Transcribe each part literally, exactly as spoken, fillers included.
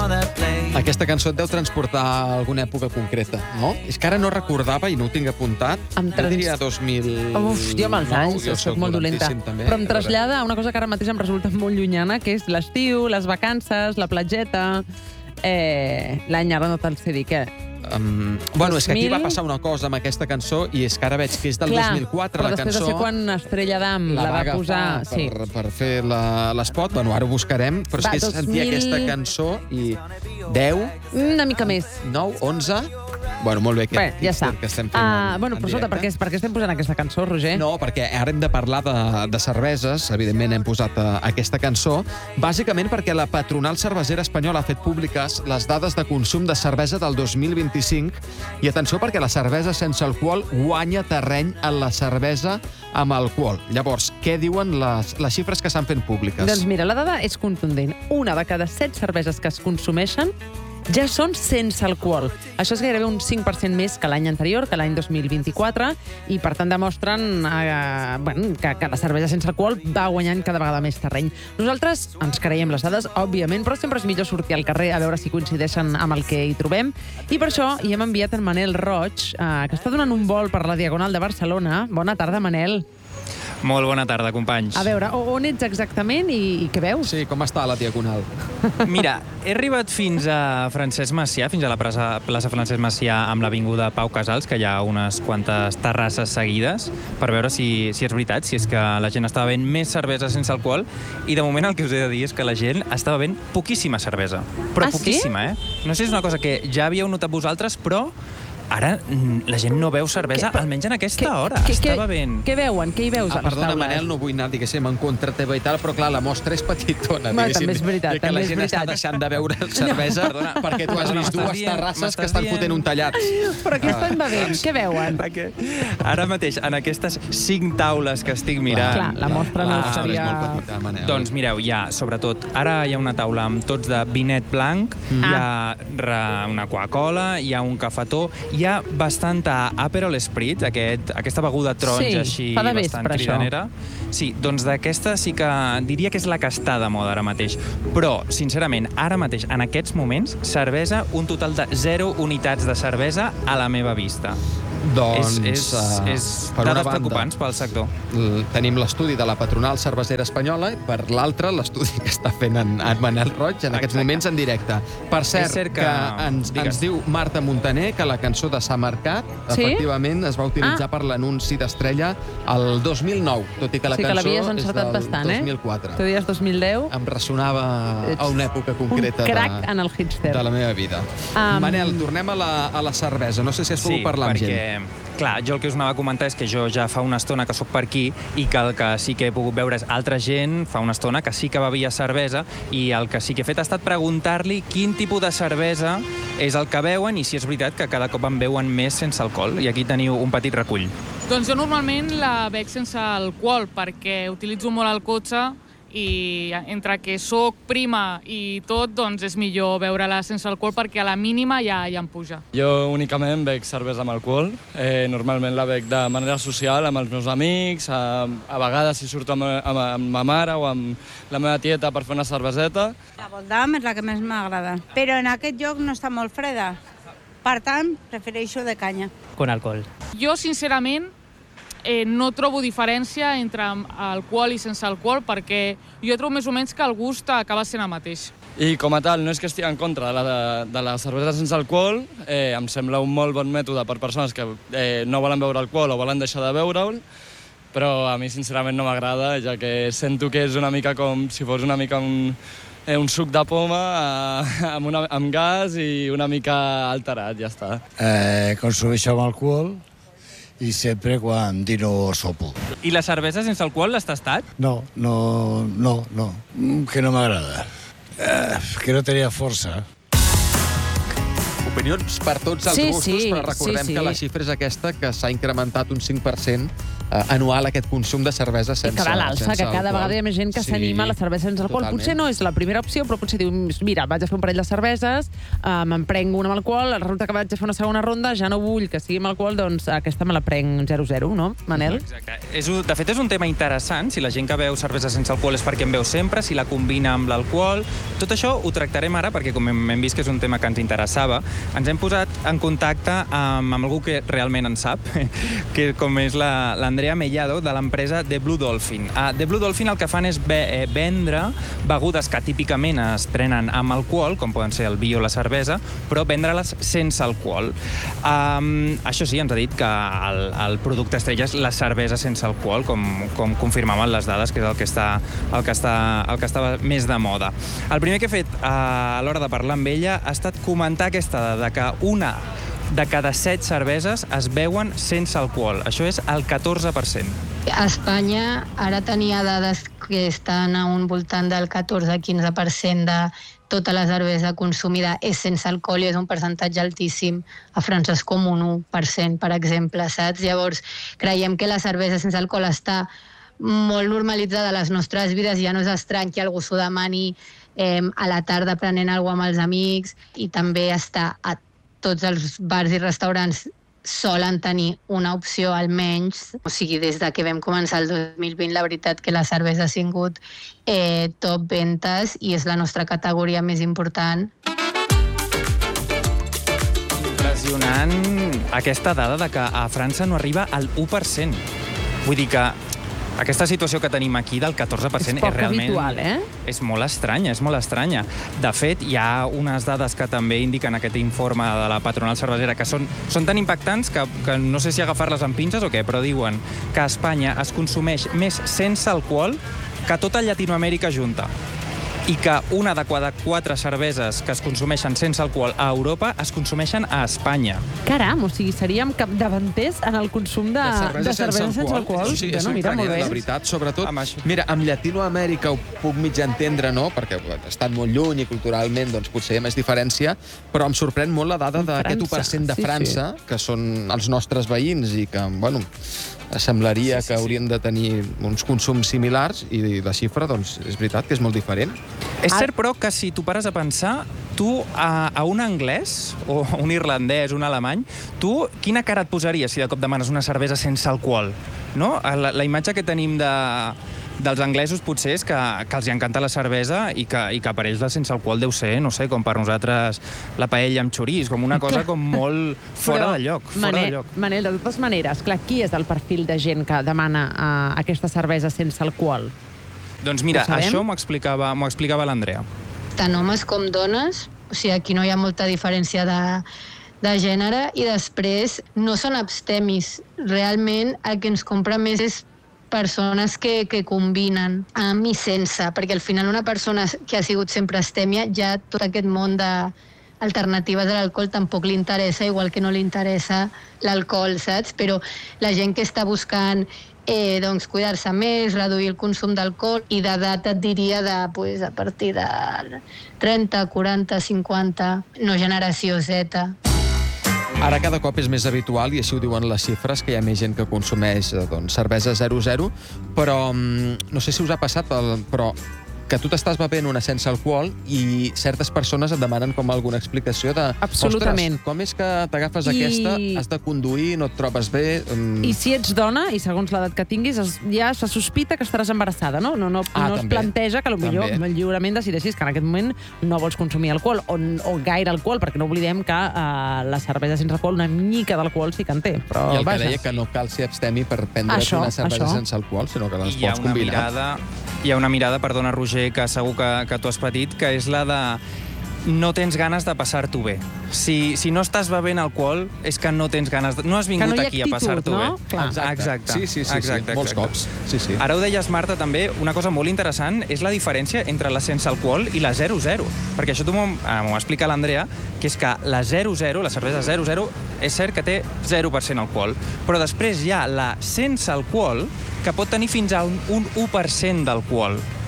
Aquesta cançó et deu transportar a alguna època concreta, no? És que ara no recordava i no ho tinc apuntat. Em Jo trans- diria dos mil... Uf, jo amb els anys, jo soc molt dolenta. dolentíssim, també. Però em trasllada a una cosa que ara mateix em resulta molt llunyana, que és l'estiu, les vacances, la platgeta... Eh, L'any ara no te'l sé dir, què? Um, bueno, és que aquí dos mil va passar una cosa amb aquesta cançó i és que ara veig que és del Clar, dos mil quatre, però la després cançó. de ser quan Estrella d'Am la, va agafar posar... Sí. per, per fer la- l'espot. Bueno, ara ho buscarem, però és Va, que és sentir dos mil aquesta cançó i deu, Una mica més. nou, onze... Bueno, molt bé, aquest Bé, ja està. que estem fent Uh, en, bueno, en però escolta, per què, directe. per què estem posant aquesta cançó, Roger? No, perquè ara hem de parlar de, de cerveses. Evidentment hem posat uh, aquesta cançó. Bàsicament perquè la patronal cervesera espanyola ha fet públiques les dades de consum de cervesa del dos mil vint-i-cinc i atenció perquè la cervesa sense alcohol guanya terreny en la cervesa amb alcohol. Llavors, què diuen les, les xifres que s'han fet públiques? Doncs mira, la dada és contundent. Una de cada set cerveses que es consumeixen ja són sense alcohol. Això és gairebé un cinc per cent més que l'any anterior, que l'any dos mil vint-i-quatre, i per tant demostren eh, bueno, que, que la cervesa sense alcohol va guanyant cada vegada més terreny. Nosaltres ens creiem les dades, òbviament, però sempre és millor sortir al carrer a veure si coincideixen amb el que hi trobem. I per això hi hem enviat en Manel Roig, eh, que està donant un vol per la Diagonal de Barcelona. Bona tarda, Manel. Molt bona tarda, companys. A veure, on ets exactament i, i què veus? Sí, com està la Diagonal? Mira, he arribat fins a Francesc Macià, fins a la plaça, plaça Francesc Macià amb l'avinguda Pau Casals, que hi ha unes quantes terrasses seguides, per veure si, si és veritat, si és que la gent està bevent més cervesa sense alcohol, i de moment el que us he de dir és que la gent està bevent poquíssima cervesa. Però Ah, sí? poquíssima, eh? No sé si és una cosa que ja havíeu notat vosaltres, però ara mm, la gent no beu cervesa, Què? almenys en aquesta Què- hora. què- Està què- bevent... Què veuen? Què hi veus Ah, a les perdona, taules? Manel, no vull anar, diguéssim, en contra teva i tal, però clar, la mostra és petitona, Bueno, diguéssim. també és veritat, I que també la és gent veritat. està deixant de beure cervesa Perdona, perquè tu has perdona, vist m'estàs dues dient- terrasses que m'estàs estan dient- fotent un tallat. Però què estan bevent? Què veuen? Perquè ara mateix, en aquestes cinc taules que estic mirant... Clar, la mostra no Ah, seria... És molt petita, Manel. Doncs mireu, hi ha, sobretot, ara hi ha una taula amb tots de vinet blanc, Mm. hi ha re- una Coca-Cola, hi ha un cafetó, hi ha bastanta Aperol Spritz, aquest, aquesta beguda taronja Sí, així fa de bastant vespre, això. cridanera. Sí, doncs d'aquesta sí que diria que és la que està de moda ara mateix. Però, sincerament, ara mateix, en aquests moments, cervesa, un total de zero unitats de cervesa a la meva vista. Doncs, és és, eh, és per una dades banda, preocupants pel sector. l- tenim l'estudi de la patronal cervesera espanyola i per l'altre l'estudi que està fent en, en Manel Roig en aquests Exacte. moments en directe. Per cert, És cert que, que- ens, digues. ens diu Marta Montaner que la cançó de S'ha marcat Sí? efectivament es va utilitzar Ah. per l'anunci d'Estrella el dos mil nou, tot i que la Sí que cançó l'havies és encertat del bastant, eh? dos mil quatre. Tu dies dos mil deu. Em ressonava Ets a una època concreta un crac de, en el hipster. de la meva vida. Um, Manel, tornem a la, a la cervesa. No sé si has pogut parlar amb gent. perquè, clar, jo el que us anava a comentar és que jo ja fa una estona que sóc per aquí i que el que sí que he pogut veure és altra gent, fa una estona, que sí que bevia cervesa, i el que sí que he fet ha estat preguntar-li quin tipus de cervesa és el que beuen i si és veritat que cada cop en beuen més sense alcohol. I aquí teniu un petit recull. Doncs jo normalment la bec sense alcohol perquè utilitzo molt el cotxe i entre que soc prima i tot, doncs és millor beure-la sense alcohol perquè a la mínima ja, ja em puja. Jo únicament bec cervesa amb alcohol. Eh, normalment la bec de manera social, amb els meus amics, a, a vegades si surto amb, amb, amb ma mare o amb la meva tieta per fer una cerveseta. La Voldam és la que més m'agrada, però en aquest lloc no està molt freda. Per tant, prefereixo de canya. Con alcohol. Jo, sincerament, eh, no trobo diferència entre alcohol i sense alcohol perquè jo trobo més o menys que el gust acaba sent el mateix. I com a tal, no és que estigui en contra de la, de, de la cervesa sense alcohol, eh, em sembla un molt bon mètode per persones que eh, no volen beure alcohol o volen deixar de beure'l, però a mi sincerament no m'agrada, ja que sento que és una mica com si fos una mica un, eh, un suc de poma eh, amb, una, amb gas i una mica alterat, ja està. Eh, consumeixo amb alcohol i sempre quan dino o sopo. I la cervesa sense alcohol l'has tastat? No, no, no, no, Mm, que no m'agrada. Eh, que no tenia força. Opinions per tots els Sí, gustos, sí, però recordem sí, sí. que la xifra és aquesta, que s'ha incrementat un cinc per cent anual aquest consum de cervesa sense alcohol. I que va a l'alça, que cada vegada hi ha més gent que s'anima a la cervesa sense alcohol. Potser no és la primera opció, però potser dius, mira, vaig a fer un parell de cerveses, me'n prenc una amb alcohol, resulta que vaig a fer una segona ronda, ja no vull que sigui amb alcohol, doncs aquesta me la prenc zero zero, no, Manel? Exacte. De fet, és un tema interessant. Si la gent que beu cervesa sense alcohol és perquè en beu sempre, si la combina amb l'alcohol. Tot això ho tractarem ara, perquè com hem vist que és un tema que ens interessava, ens hem posat en contacte amb, amb algú que realment en sap, que com és l'Andrea Mellado, de l'empresa The Blue Dolphin. A The Blue Dolphin el que fan és ve, vendre begudes que típicament es prenen amb alcohol, com poden ser el vi o la cervesa, però vendre-les sense alcohol. Um, això sí, ens ha dit que el, el producte estrella és la cervesa sense alcohol, com, com confirmaven les dades, que és el que està, el que està, el que estava més de moda. El primer que he fet a l'hora de parlar amb ella ha estat comentar aquesta dada, que una de cada set cerveses es beuen sense alcohol. Això és el catorze per cent. A Espanya ara tenia dades que estan a un voltant del catorze a quinze per cent de tota la cervesa consumida és sense alcohol i és un percentatge altíssim. A França és com un u per cent, per exemple, saps? Llavors, creiem que la cervesa sense alcohol està molt normalitzada a les nostres vides, ja no és estrany que algú s'ho demani eh, a la tarda prenent alguna cosa amb els amics, i també està a tots els bars i restaurants solen tenir una opció almenys. O sigui, des de que vam començar el dos mil vint, la veritat que la cervesa ha sigut eh, top ventes i és la nostra categoria més important. Impressionant aquesta dada de que a França no arriba al u per cent. Vull dir que aquesta situació que tenim aquí del catorze per cent és, és realment habitual, eh? És molt estranya, és molt estranya. De fet, hi ha unes dades que també indiquen aquest informe de la patronal cervesera que són, són tan impactants que, que no sé si agafar-les amb pinces o què, però diuen que a Espanya es consumeix més sense alcohol que tota Llatinoamèrica junta, i que una de cada quatre cerveses que es consumeixen sense alcohol a Europa es consumeixen a Espanya. Caram, o sigui, seríem capdavanters en el consum de, de cervesa, de cervesa sense, sense alcohol. Sí, bueno, és un mira, molt bé. La veritat, sobretot, mira, amb Llatinoamèrica ho puc mig entendre, no?, perquè estan molt lluny i culturalment doncs, potser hi ha més diferència, però em sorprèn molt la dada d'aquest u per cent de França, sí, sí. que són els nostres veïns i que, bueno, semblaria sí, sí, que haurien de tenir uns consums similars, i la xifra, doncs, és veritat que és molt diferent. És cert, però, que si tu pares a pensar, tu a, a un anglès, o un irlandès, un alemany, tu quina cara et posaries si de cop demanes una cervesa sense alcohol? No? La, la imatge que tenim de, dels anglesos potser és que, que els hi encanta la cervesa i que, i que per ells la sense alcohol deu ser, no sé, com per nosaltres la paella amb xoriç, com una cosa com molt fora però, de lloc. Fora Manel, de lloc. Manel, de totes maneres, clar, qui és el perfil de gent que demana uh, aquesta cervesa sense alcohol? Doncs mira, això m'ho explicava, m'ho explicava l'Andrea. Tant homes com dones, o sigui, aquí no hi ha molta diferència de, de gènere, i després no són abstemis. Realment el que ens compra més és persones que, que combinen amb i sense, perquè al final una persona que ha sigut sempre abstèmia, ja tot aquest món d'alternatives a l'alcohol tampoc li interessa, igual que no li interessa l'alcohol, saps? Però la gent que està buscant Eh, doncs cuidar-se més, reduir el consum d'alcohol, i d'edat et diria de, pues, a partir de trenta, quaranta, cinquanta, no generació Z. Ara cada cop és més habitual, i així ho diuen les xifres, que hi ha més gent que consumeix doncs, cervesa zero zero, però no sé si us ha passat, però que tu t'estàs bevent una sense alcohol i certes persones et demanen com alguna explicació de... Absolutament. Ostres, com és que t'agafes I... aquesta, has de conduir, no et trobes bé... Um... I si ets dona, i segons l'edat que tinguis, es, ja se sospita que estaràs embarassada, no? No, no, ah, no es també. planteja que potser lliurement decideixis que en aquest moment no vols consumir alcohol, o, o gaire alcohol, perquè no oblidem que uh, la cervesa sense alcohol, una mica d'alcohol sí que en té. Però, I el vaja. que deia que no cal ser abstemi per prendre's això, una cervesa això. sense alcohol, sinó que les I pots combinar. Mirada, hi ha una mirada, perdona, Roger, que segur que, que tu has patit, que és la de no tens ganes de passar-t'ho bé. Si, si no estàs bevent alcohol, és que no tens ganes de... No has vingut no aquí actitud, a passar-t'ho no? bé. Clar. Exacte. Exacte. Sí, sí, sí, exacte, sí. molts exacte. cops. Sí, sí. Ara ho deies, Marta, també, una cosa molt interessant és la diferència entre la sense alcohol i la zero zero. Perquè això tu m'ho m'ho explica l'Andrea, que és que la zero zero, la cervesa zero zero, és cert que té zero per cent alcohol, però després hi ha la sense alcohol, que pot tenir fins a un, un u per cent d'alcohol.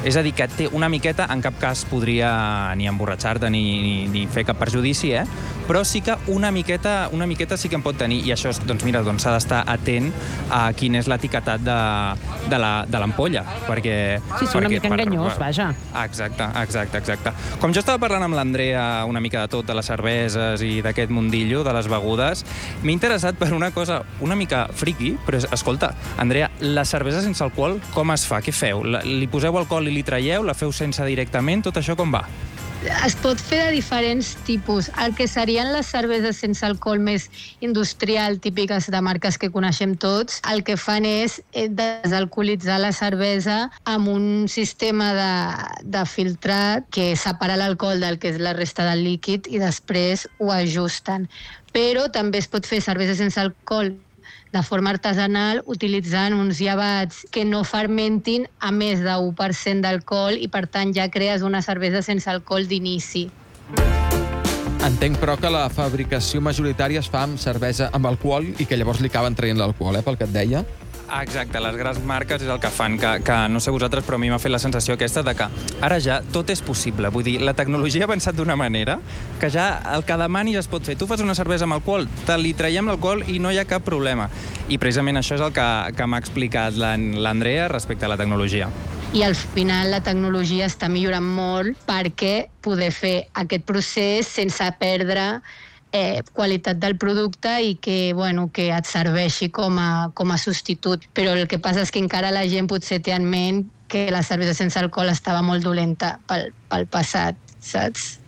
És a dir, que té una miqueta, en cap cas podria ni emborratxar-te ni, ni, ni fer cap perjudici, eh? Però sí que una miqueta, una miqueta sí que en pot tenir, i això doncs, mira, doncs, s'ha d'estar atent a quin és l'etiquetat de, de l'ampolla, perquè... Sí, és una mica enganyós, per, vaja. Exacte, exacte, exacte. Com jo estava parlant amb l'Andrea una mica de tot, de les cerveses i d'aquest mundillo, de les begudes, m'he interessat per una cosa una mica friqui, però escolta, Andrea, la cervesa sense alcohol com es fa? Què feu? Li poseu alcohol i li traieu? La feu sense directament? Tot això com va? Es pot fer de diferents tipus. El que serien les cerveses sense alcohol més industrial, típiques de marques que coneixem tots, el que fan és desalcoholitzar la cervesa amb un sistema de, de filtrat que separa l'alcohol del que és la resta del líquid i després ho ajusten. Però també es pot fer cervesa sense alcohol de forma artesanal, utilitzant uns llevats que no fermentin a més de u per cent d'alcohol i, per tant, ja crees una cervesa sense alcohol d'inici. Entenc, però, que la fabricació majoritària es fa amb cervesa amb alcohol i que llavors li acaben traient l'alcohol, eh, pel que et deia. Exacte, les grans marques és el que fan, que, que no sé vosaltres, però a mi m'ha fet la sensació aquesta de que ara ja tot és possible. Vull dir, la tecnologia ha avançat d'una manera que ja el que demanis es pot fer. Tu fas una cervesa amb alcohol, te li traiem l'alcohol i no hi ha cap problema. I precisament això és el que, que m'ha explicat l'Andrea respecte a la tecnologia. I al final la tecnologia està millorant molt perquè poder fer aquest procés sense perdre Eh, qualitat del producte i que, bueno, que et serveixi com a, com a substitut. Però el que passa és que encara la gent potser té en ment que la cervesa sense alcohol estava molt dolenta pel, pel passat, saps?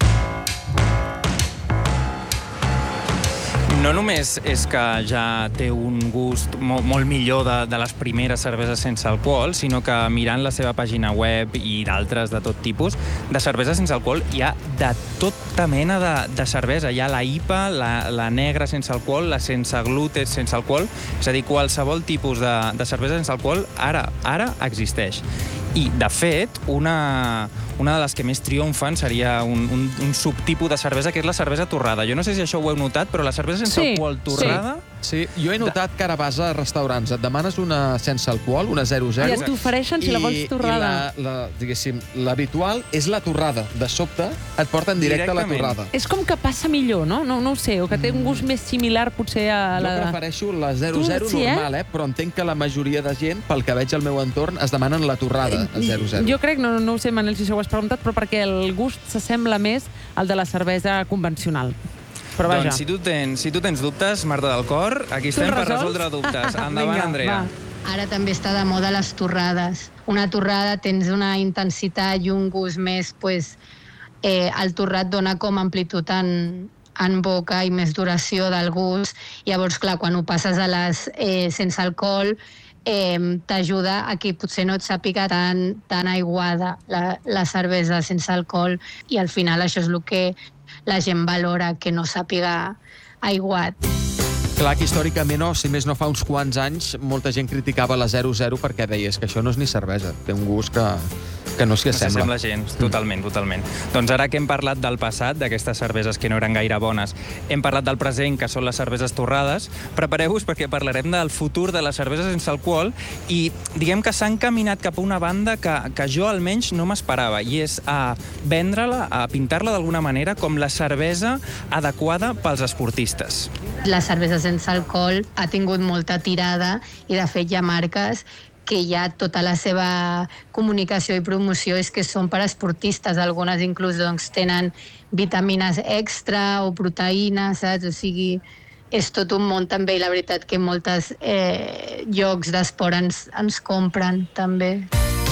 No només és que ja té un gust molt, molt millor de, de les primeres cerveses sense alcohol, sinó que mirant la seva pàgina web i d'altres de tot tipus, de cervesa sense alcohol hi ha de tota mena de, de cervesa. Hi ha la I P A, la, la negra sense alcohol, la sense gluten sense alcohol, és a dir, qualsevol tipus de, de cervesa sense alcohol ara, ara existeix. I, de fet, una, una de les que més triomfen seria un, un, un subtipus de cervesa, que és la cervesa torrada. Jo no sé si això ho heu notat, però la cervesa sense sí, alcohol torrada... Sí. Sí, jo he notat que ara vas a restaurants, et demanes una sense alcohol, una zero zero... I et t'ofereixen si la vols torrada. I la, la, diguéssim, l'habitual és la torrada. De sobte et porten directe a la torrada. És com que passa millor, no? No, no ho sé, o que té un gust més similar potser a la... Jo prefereixo la zero zero sí, normal, eh? Però entenc que la majoria de gent, pel que veig al meu entorn, es demanen la torrada a zero zero. Jo crec, no, no ho sé, Manel, si això ho has preguntat, però perquè el gust s'assembla més al de la cervesa convencional. Però vaja. Doncs si tu tens, si tu tens dubtes, Marta del Cor, aquí estem per resoldre dubtes. Endavant, Vinga, Andrea. va. Ara també està de moda les torrades. Una torrada tens una intensitat i un gust més, pues, eh, el torrat dona com amplitud en, en boca i més duració del gust. Llavors, clar, quan ho passes a les eh, sense alcohol, eh, t'ajuda a que potser no et sàpiga tan, tan aiguada la, la cervesa sense alcohol, i al final això és el que la gent valora, que no sàpiga aiguat. Clar que històricament, no, si més no fa uns quants anys, molta gent criticava la zero zero perquè deies que això no és ni cervesa, té un gust que, que no s'hi assembla. No s'assembla gens, totalment, totalment. Doncs ara que hem parlat del passat, d'aquestes cerveses que no eren gaire bones, hem parlat del present, que són les cerveses torrades, prepareu-vos perquè parlarem del futur de les cerveses sense alcohol i diguem que s'ha encaminat cap a una banda que, que jo almenys no m'esperava, i és a vendre-la, a pintar-la d'alguna manera com la cervesa adequada pels esportistes. La cervesa sense alcohol ha tingut molta tirada i, de fet, hi ha marques que ja tota la seva comunicació i promoció és que són per a esportistes. Algunes inclús doncs, tenen vitamines extra o proteïnes, saps? O sigui, és tot un món també, i la veritat que molts eh, llocs d'esport ens, ens compren també.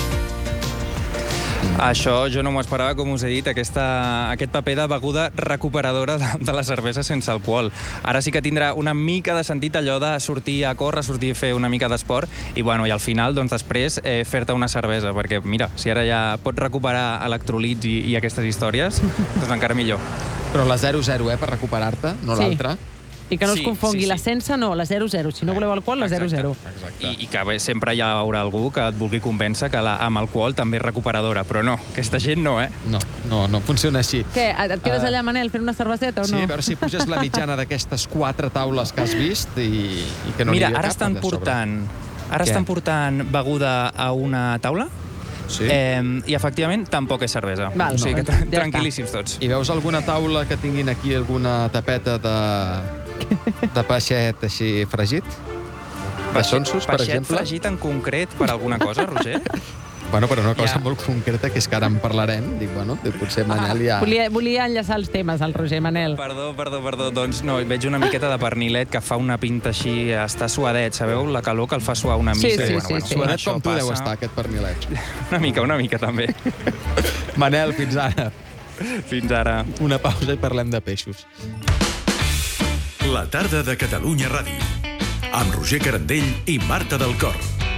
Això jo no m'ho esperava, com us he dit, aquesta, aquest paper de beguda recuperadora de, de la cervesa sense alcohol. Ara sí que tindrà una mica de sentit allò de sortir a córrer, sortir a fer una mica d'esport i, bueno, i al final, doncs, després, eh, fer-te una cervesa, perquè, mira, si ara ja pots recuperar electrolits i, i aquestes històries, doncs encara millor. Però la zero zero, eh, per recuperar-te, no sí. l'altra. I que no Sí, es confongui sí, sí. la sense, no, la zero zero. Si no voleu alcohol, la zero zero. I, I que bé, sempre hi haurà algú que et vulgui convèncer que la, amb alcohol també és recuperadora, però no, aquesta gent no, eh? No, no, no funciona així. Què, et quedes Uh, allà, Manel, fent una cerveseta o no? Sí, a veure si puges la mitjana d'aquestes quatre taules que has vist i, i que no Mira, n'hi havia ara cap estan de sobre. portant, ara Què? estan portant beguda a una taula? Sí. Eh, I, efectivament, tampoc és cervesa. Val, o sigui no, que tra ja tranquil·líssims tots. I veus alguna taula que tinguin aquí alguna tapeta de, de peixet així fregit? De sonsos, per Peixet exemple? fregit en concret per alguna cosa, Roger? Bueno, però una cosa Ja. molt concreta, que és que ara en parlarem. Dic, bueno, potser Manel ja... Volia, volia enllaçar els temes, el Roger Manel. Perdó, perdó, perdó. Doncs no, veig una miqueta de pernilet que fa una pinta així, està suadet, sabeu? La calor que el fa suar una Sí, mica. sí, Bueno, sí, bueno, sí. Suadet això com tu passa. deu estar, aquest pernilet. Una mica, una mica, també. Manel, fins ara. Fins ara. Una pausa i parlem de peixos. La tarda de Catalunya Ràdio. Amb Roger Carandell i Marta del Cor.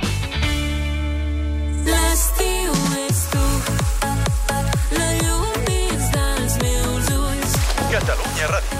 L'estiu és tu, la llum dins dels meus ulls. Catalunya Ràdio.